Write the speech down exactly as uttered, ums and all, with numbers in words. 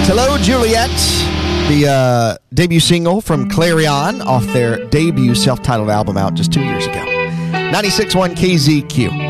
Hello, Juliet, the uh, debut single from Clarion off their debut self-titled album out just two years ago. ninety-six point one K Z Q.